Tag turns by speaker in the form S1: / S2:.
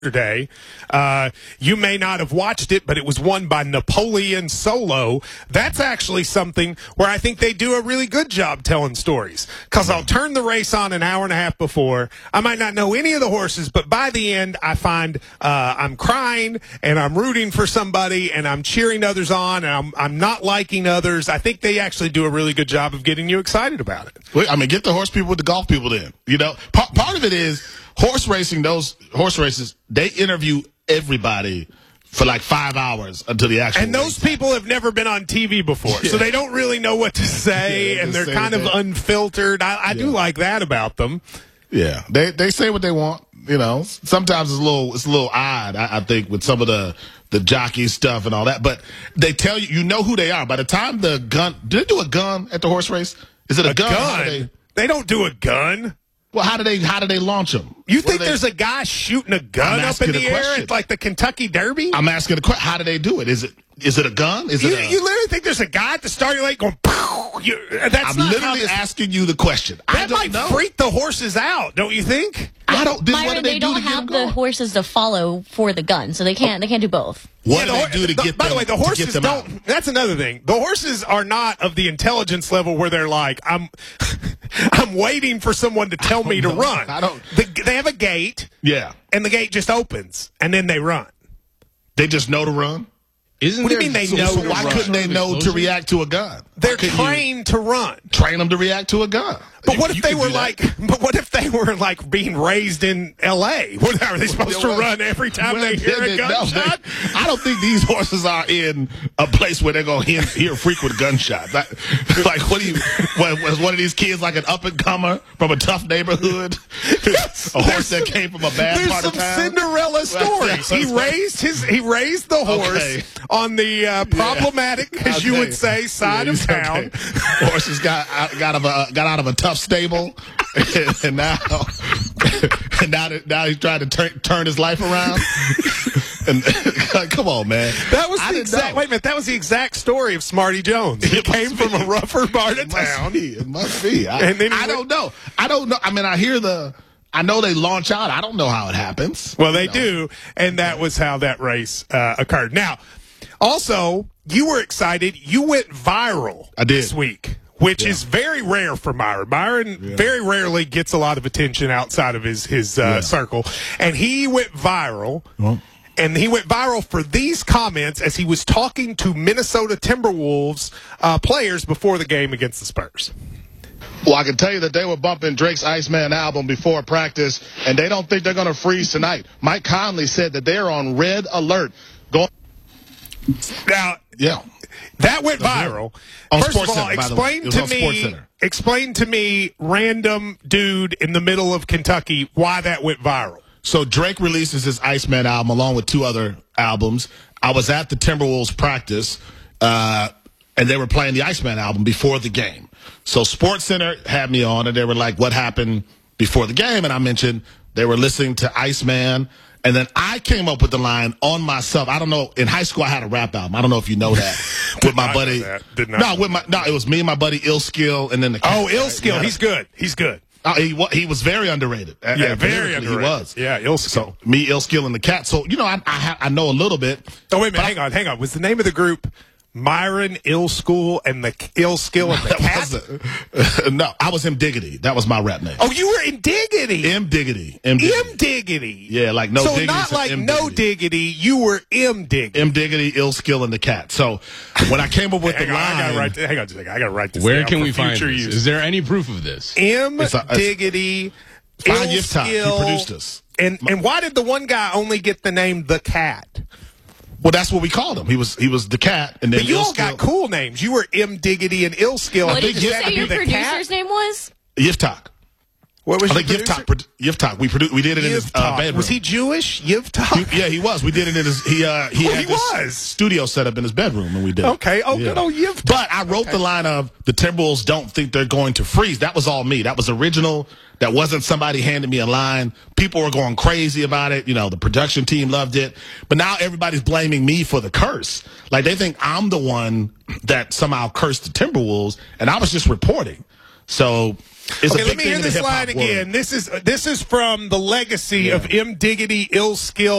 S1: yesterday. You may not have watched it, but it was won by Napoleon Solo. That's actually something where I think they do a really good job telling stories. Because I'll turn the race on an hour and a half before. I might not know any of the horses, but by the end, I find I'm crying and I'm rooting for somebody and I'm cheering others on and I'm not liking others. I think they actually do a really good job of getting you excited about it.
S2: I mean, get the horse people with the golf people then. You know, part of it is horse racing, those horse races, they interview everybody for like 5 hours until the actual
S1: And those people have never been on TV before, so they don't really know what to say, and they're kind of unfiltered. I do like that about them.
S2: Yeah, they say what they want. You know, sometimes it's a little odd, I think, with some of the jockey stuff and all that. But they tell you, you know who they are. By the time the gun, did they do a gun at the horse race? Is it a gun?
S1: They don't do a gun.
S2: Well, how do they launch them?
S1: You think there's a guy shooting a gun up in the air at like the Kentucky Derby?
S2: I'm asking the question. How do they do it? Is it a gun? You
S1: literally think there's a guy at the starting line going, pow? I'm
S2: literally asking you the question.
S1: That might freak the horses out, don't you think?
S2: I don't.
S3: Myron, they don't have the horses to follow for the gun, so they can't do both.
S2: What do they do to get them?
S1: By the way, the horses don't.
S2: Out?
S1: That's another thing. The horses are not of the intelligence level where they're like, I'm waiting for someone to tell me to run. They have a gate.
S2: Yeah.
S1: And the gate just opens, and then they run.
S2: They just know to run?
S1: What do you mean they know to run?
S2: Why couldn't they know to react to a gun?
S1: They're trained to run.
S2: Train them to react to a gun.
S1: But what if they were like being raised in L.A.? Are they supposed to run every time they hear a gunshot?
S2: I don't think these horses are in a place where they're going to hear frequent gunshots. Like, was one of these kids like an up-and-comer from a tough neighborhood? A horse that came from a bad part of town?
S1: There's some Cinderella stories. He raised the horse on the problematic, as you would say, side of town.
S2: Horses got out of a tough stable, and now he's trying to turn his life around. And come on, man.
S1: That was That was the exact story of Smarty Jones. He came from a rougher part of town.
S2: It must be. I don't know. I mean, I know they launch out. I don't know how it happens.
S1: Well, they do, and that was how that race occurred. Now, also, you were excited. You went viral this week, which is very rare for Myron. Myron very rarely gets a lot of attention outside of his circle, and he went viral. And he went viral for these comments as he was talking to Minnesota Timberwolves players before the game against the Spurs.
S2: Well, I can tell you that they were bumping Drake's Iceman album before practice, and they don't think they're going to freeze tonight. Mike Conley said that they're on red alert.
S1: Now, that went viral. First of all, explain to me, random dude in the middle of Kentucky, why that went viral.
S2: So Drake releases his Iceman album along with 2 other albums. I was at the Timberwolves practice, and they were playing the Iceman album before the game. So SportsCenter had me on, and they were like, what happened before the game? And I mentioned they were listening to Iceman. And then I came up with the line on myself. I don't know. In high school, I had a rap album. I don't know if you know that. With my buddy. It was me and my buddy Ill Skill, and then the cat.
S1: Oh, Ill Skill. He's good. He's good.
S2: He was very underrated.
S1: Very underrated. He was. Yeah, Ill Skill.
S2: So me, Ill Skill, and the cat. So I know a little bit.
S1: Oh wait a minute. Hang on. Was the name of the group Myron, Ill School, and the Ill Skill and the cat?
S2: No, I was M Diggity. That was my rap name.
S1: Oh, you were in Diggity.
S2: M Diggity.
S1: Yeah,
S2: like no.
S1: So
S2: Diggity,
S1: not like No Diggity. You were M Diggity.
S2: M Diggity, Ill Skill, and the cat. So when I came up with the line,
S1: hang on just a second. I gotta write this.
S4: Where can we find this? Is there any proof of this?
S1: M Diggity, Ill Skill.
S2: He produced us.
S1: And why did the one guy only get the name The Cat?
S2: Well, that's what we called him. He was the cat, and then
S1: but you all got cool names. You were M Diggity and Ill Skill.
S3: What did you say your producer's name was?
S2: Yiftach.
S1: What was your producer?
S2: Yiftach. We did it in his bedroom.
S1: Was he Jewish? Yiftach?
S2: Yeah, he was. We did it in his. He had this studio set up in his bedroom, and we did.
S1: Okay. Oh, good old Yiftach.
S2: But I wrote the line of the Timberwolves don't think they're going to freeze. That was all me. That was original. That wasn't somebody handing me a line. People were going crazy about it. You know, the production team loved it. But now everybody's blaming me for the curse. Like, they think I'm the one that somehow cursed the Timberwolves, and I was just reporting. So it's
S1: okay,
S2: a big
S1: let me
S2: thing
S1: hear
S2: in the
S1: this
S2: hip-hop
S1: line again.
S2: world.
S1: This is from the legacy of M. Diggity Ill Skill